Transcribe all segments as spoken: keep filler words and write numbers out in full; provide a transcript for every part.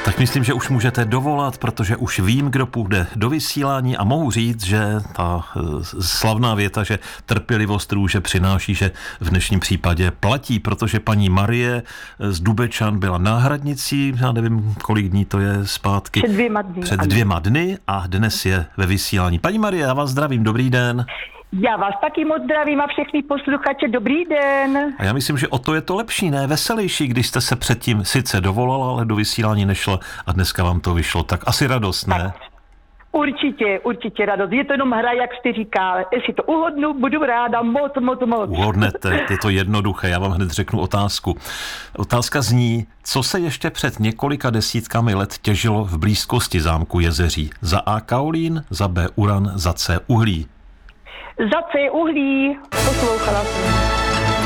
Tak myslím, že už můžete dovolat, protože už vím, kdo půjde do vysílání a mohu říct, že ta slavná věta, že trpělivost růže přináší, že v dnešním případě platí, protože paní Marie z Dubečan byla náhradnicí, já nevím, kolik dní to je zpátky. Před dvěma dny. Před dvěma dny a dnes je ve vysílání. Paní Marie, já vás zdravím, dobrý den. Já vás taky moc zdravím a všechny posluchače, dobrý den. A já myslím, že o to je to lepší, ne? Veselější, když jste se předtím sice dovolala, ale do vysílání nešla a dneska vám to vyšlo. Tak asi radost, ne? Tak, určitě, určitě radost. Je to jenom hra, jak jste říkal. Jestli to uhodnu, budu ráda moc, moc, moc. Uhodnete, je to jednoduché, já vám hned řeknu otázku. Otázka zní, co se ještě před několika desítkami let těžilo v blízkosti zámku Jezeří? Za A kaolín, za B uran, za C uhlí. Za C uhlí, poslouchala jsem.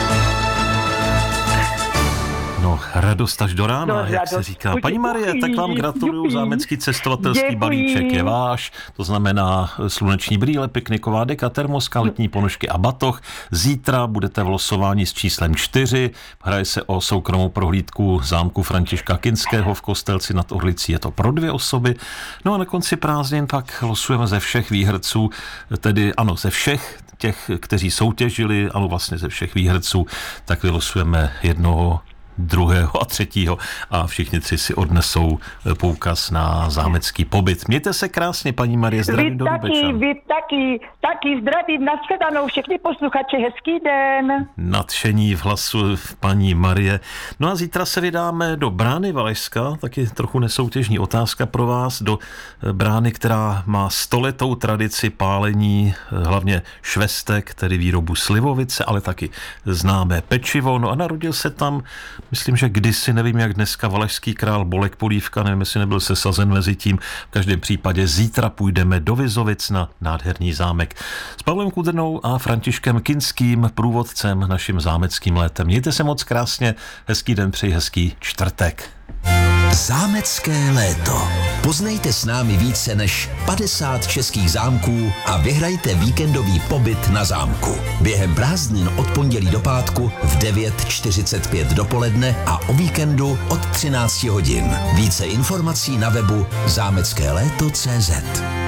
No, radost až do rána, No, jak radost. se říká. Paní Marie, tak vám gratuluju, zámecký cestovatelský Děkuji. balíček je váš, to znamená sluneční brýle, pikniková deka, termoska, letní ponožky a batoh. Zítra budete v losování s číslem čtyři, hraje se o soukromou prohlídku zámku Františka Kinského v Kostelci nad Orlicí, je to pro dvě osoby. No a na konci prázdnin pak losujeme ze všech výherců, tedy ano, ze všech těch, kteří soutěžili, ano vlastně ze všech výherců, tak vylosujeme jednoho, druhého a třetího a všichni tři si odnesou poukaz na zámecký pobyt. Mějte se krásně, paní Marie, zdravím do Dubečan. Vy taky, vy taky, taky zdravím, nashledanou všechny posluchače, hezký den. Nadšení v hlasu v paní Marie. No a zítra se vydáme do Brány Valašska, taky trochu nesoutěžní otázka pro vás, do Brány, která má stoletou tradici pálení hlavně švestek, tedy výrobu slivovice, ale taky známé pečivo. No a narodil se tam, myslím, že kdysi, nevím jak dneska, valašský král Bolek Polívka, nevím, jestli nebyl sesazen mezi tím. V každém případě zítra půjdeme do Vizovic na nádherný zámek s Pavlem Kudrnou a Františkem Kinským, průvodcem naším zámeckým létem. Mějte se moc krásně, hezký den, přeji hezký čtvrtek. Zámecké léto. Poznejte s námi více než padesát českých zámků a vyhrajte víkendový pobyt na zámku. Během prázdnin od pondělí do pátku v devět čtyřicet pět dopoledne a o víkendu od třináct hodin. Více informací na webu zámecké léto tečka cé zet.